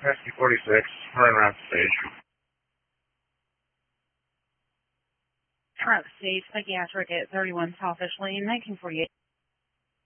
Rescue 46, running around the stage. Around the stage, psychiatric at 31 Sawfish Lane, 1948.